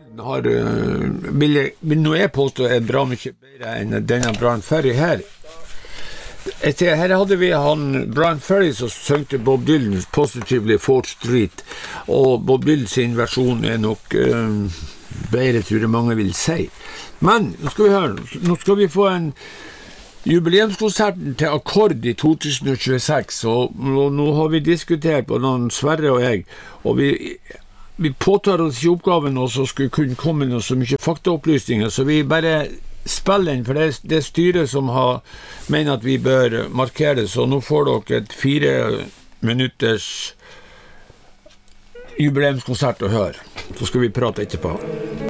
vil nå jeg påstå bra mye bedre enn denne Bryan Ferry her. Her hadde vi Bryan Ferry som søngte Bob Dylan Positively 4th Street, og Bob Dylan sin versjon nok bedre, tror jeg mange vil si. Men, nå skal vi høre, nå skal vi få en jubileumskonserten til Akkord i 2026, og nå har vi diskutert på noen Sverre og jeg, og vi påtar oss i oppgaven og så skulle kunne komme med så mye faktaopplysninger, så vi bare spiller den, for det styret som mener at vi bør markere det, så nå får dere et 4 minutters jubileumskonsert å høre. Så skal vi prate etterpå.